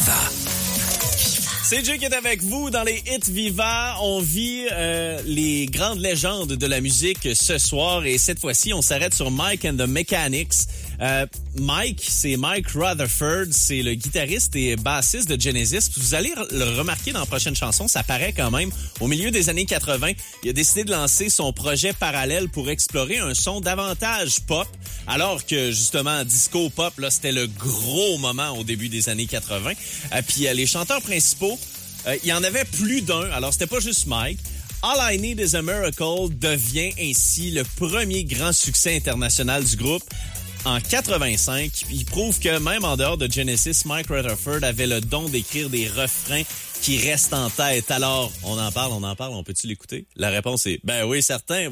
Viva. C'est Jay qui est avec vous dans les hits Viva. On vit les grandes légendes de la musique ce soir et cette fois-ci, on s'arrête sur Mike and the Mechanics. Mike, c'est Mike Rutherford, c'est le guitariste et bassiste de Genesis. Vous allez le remarquer dans la prochaine chanson, ça paraît quand même. Au milieu des années 80, il a décidé de lancer son projet parallèle pour explorer un son davantage pop, alors que justement disco pop, là, c'était le gros moment au début des années 80. Puis les chanteurs principaux, il y en avait plus d'un, alors c'était pas juste Mike. All I Need Is a Miracle devient ainsi le premier grand succès international du groupe en 85. Il prouve que même en dehors de Genesis, Mike Rutherford avait le don d'écrire des refrains qui restent en tête. Alors, on en parle, on peut-tu l'écouter? La réponse est, ben oui, certain.